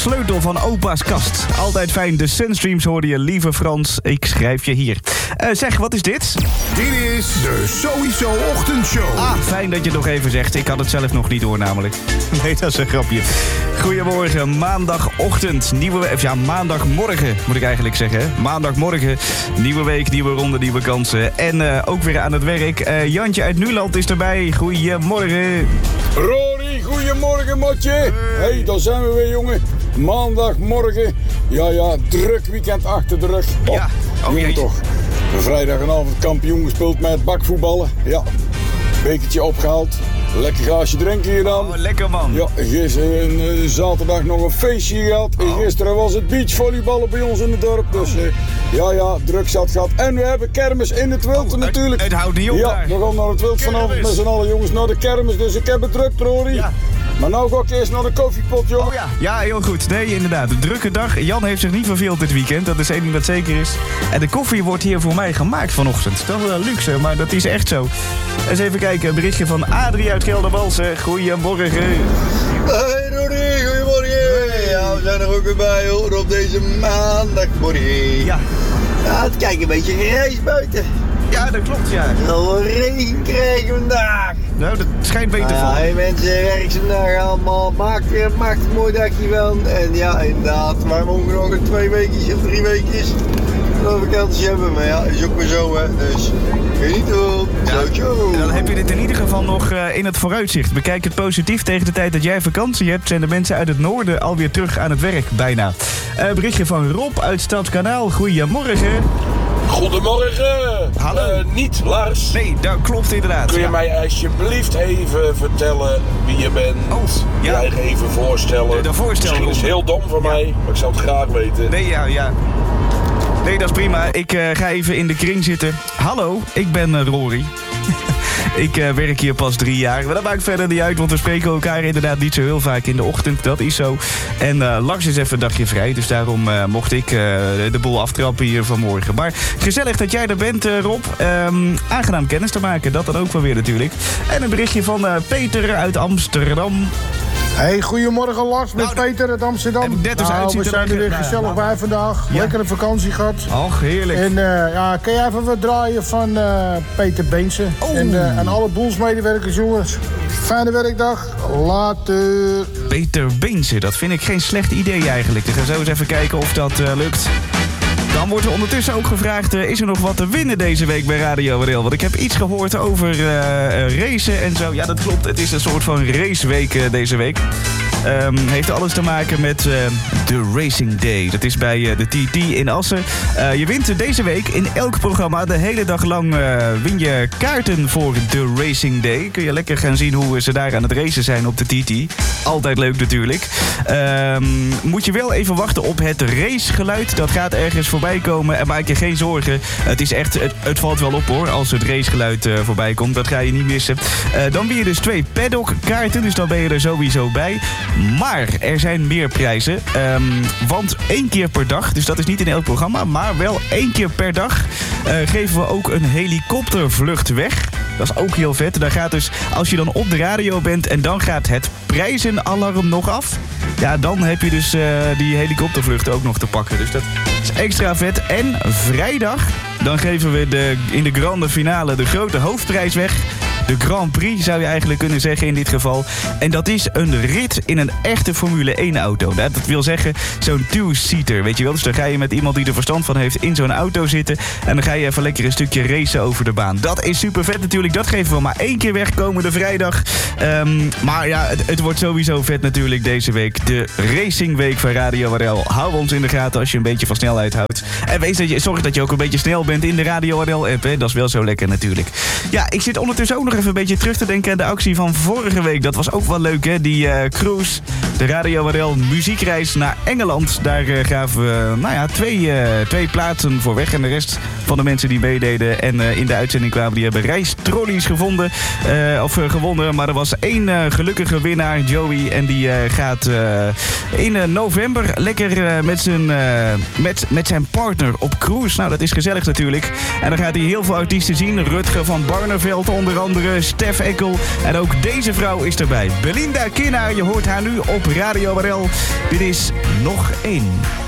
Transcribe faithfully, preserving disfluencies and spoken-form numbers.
sleutel van opa's kast. Altijd fijn, de Sunstreams hoorde je, lieve Frans. Ik schrijf je hier. Uh, zeg, wat is dit? Dit is de Sowieso Ochtendshow. Ah, fijn dat je het nog even zegt. Ik had het zelf nog niet door namelijk. Nee, dat is een grapje. Goedemorgen, maandagochtend. Nieuwe we- of ja, maandagmorgen moet ik eigenlijk zeggen. Hè? Maandagmorgen, nieuwe week, nieuwe ronde, nieuwe kansen. En uh, ook weer aan het werk. Uh, Jantje uit Nuland is erbij. Goedemorgen. Rory, goedemorgen, motje. Hé, hey, daar zijn we weer, jongen. Maandagmorgen. Ja, ja, druk weekend achter de rug. Oh, Ja, oh jongen jeetje. toch. Vrijdagavond kampioen gespeeld met bakvoetballen. Ja, bekertje opgehaald. Lekker glaasje drinken hier dan. Oh, lekker man. Ja, gisteren uh, zaterdag nog een feestje gehad. En Oh. gisteren was het beachvolleyballen bij ons in het dorp. Dus uh, ja, ja, druk zat gehad. En we hebben kermis in het wild Oh, natuurlijk. Het, het houdt niet op Ja, daar. we gaan naar het wild vanavond Kermis. met z'n allen jongens naar de kermis. Dus ik heb het druk, Rory. Ja. Maar nou ga ik eerst naar de koffiepot, joh. Oh ja, ja, heel goed. Nee, inderdaad. Een drukke dag. Jan heeft zich niet verveeld dit weekend. Dat is één ding dat zeker is. En de koffie wordt hier voor mij gemaakt vanochtend. Dat is wel luxe, maar dat is echt zo. Eens even kijken. Een berichtje van Adrie uit Geldermalsen. Goedemorgen. Hey Rudy, goedemorgen. Ja, we zijn er ook weer bij hoor, op deze maandagmorgen. Ja, Ja, het kijkt een beetje grijs buiten. ja, dat klopt, ja. Al regen krijgen vandaag. Nou, dat schijnt beter te Nou ja, vallen. hey mensen, werk vandaag allemaal. Maak, maak er een mooi dagje van. En ja, inderdaad, wij mogen nog een twee weken of drie weken nog vakantie hebben. Maar ja, is ook weer zo hè. Dus geniet erop. Ciao, ciao. En dan heb je dit in ieder geval nog uh, in het vooruitzicht. Bekijk het positief. Tegen de tijd dat jij vakantie hebt, zijn de mensen uit het noorden alweer terug aan het werk. Bijna. Uh, berichtje van Rob uit Stadskanaal. Goedemorgen. Goedemorgen. Hallo. Uh, niet Lars. Nee, dat klopt inderdaad. Kun je Ja. mij alsjeblieft even vertellen wie je bent? Oh, ja. Je eigen even voorstellen. De voorstellen. Misschien is het heel dom van Ja. mij, maar ik zou het graag weten. Nee, ja, ja. Nee, dat is prima. Ik uh, ga even in de kring zitten. Hallo, ik ben uh, Rory. Ik uh, werk hier pas drie jaar. Maar dat maakt verder niet uit, want we spreken elkaar inderdaad niet zo heel vaak in de ochtend. Dat is zo. En uh, Lars is even een dagje vrij, dus daarom uh, mocht ik uh, de boel aftrappen hier vanmorgen. Maar gezellig dat jij er bent, uh, Rob. Um, aangenaam kennis te maken, dat dan ook wel weer natuurlijk. En een berichtje van uh, Peter uit Amsterdam. Hey, goedemorgen Lars, met Nou, Peter uit Amsterdam. en net als nou, uitziet we er zijn er eigenlijk- weer gezellig nou, bij vandaag. Ja. Lekkere vakantie gehad. Och, heerlijk. En uh, ja, kun jij even wat draaien van uh, Peter Beensen. Oh. En, uh, en alle boelsmedewerkers, jongens. Fijne werkdag. Later. Peter Beense, dat vind ik geen slecht idee eigenlijk. We gaan zo eens even kijken of dat uh, lukt. Dan wordt er ondertussen ook gevraagd, uh, is er nog wat te winnen deze week bij Radio W R L? Want ik heb iets gehoord over uh, uh, racen en zo. Ja, dat klopt. Het is een soort van raceweek uh, deze week. Um, heeft alles te maken met uh, de Racing Day. Dat is bij uh, de T T in Assen. Uh, je wint deze week in elk programma de hele dag lang uh, win je kaarten voor de Racing Day. Kun je lekker gaan zien hoe ze daar aan het racen zijn op de T T. Altijd leuk natuurlijk. Um, moet je wel even wachten op het racegeluid. Dat gaat ergens voorbij komen en maak je geen zorgen. Het is echt, het, het valt wel op hoor, als het racegeluid uh, voorbij komt. Dat ga je niet missen. Uh, dan win je dus twee paddockkaarten, dus dan ben je er sowieso bij. Maar er zijn meer prijzen. Um, want één keer per dag, dus dat is niet in elk programma, maar wel één keer per dag uh, geven we ook een helikoptervlucht weg. Dat is ook heel vet. Daar gaat dus, als je dan op de radio bent en dan gaat het prijzenalarm nog af, ja, dan heb je dus uh, die helikoptervlucht ook nog te pakken. Dus dat is extra vet. En vrijdag, dan geven we de, in de grande finale de grote hoofdprijs weg. De Grand Prix zou je eigenlijk kunnen zeggen in dit geval. En dat is een rit in een echte Formule één auto. Dat wil zeggen zo'n two-seater, weet je wel. Dus dan ga je met iemand die er verstand van heeft in zo'n auto zitten. En dan ga je even lekker een stukje racen over de baan. Dat is super vet natuurlijk. Dat geven we maar één keer weg komende vrijdag. Um, maar ja, het, het wordt sowieso vet natuurlijk deze week. De Racingweek van Radio W R L. Hou ons in de gaten als je een beetje van snelheid houdt. En wees dat je, zorg dat je ook een beetje snel bent in de Radio W R L-app. Hè? Dat is wel zo lekker natuurlijk. Ja, ik zit ondertussen ook nog even een beetje terug te denken aan de actie van vorige week. Dat was ook wel leuk, hè? Die uh, cruise, de Radio W R L muziekreis naar Engeland. Daar uh, gaven we, nou ja, twee, uh, twee plaatsen voor weg. En de rest van de mensen die meededen en uh, in de uitzending kwamen, die hebben reistrollies gevonden. Uh, of uh, gewonnen. Maar er was één uh, gelukkige winnaar, Joey. En die uh, gaat uh, in uh, november lekker uh, met, zijn, uh, met, met zijn partner op cruise. Nou, dat is gezellig natuurlijk. En dan gaat hij heel veel artiesten zien. Rutger van Barneveld onder andere. door uh, Stef Ekkel. En ook deze vrouw is erbij. Belinda Kinnaar, je hoort haar nu op Radio R L. Dit is Nog één.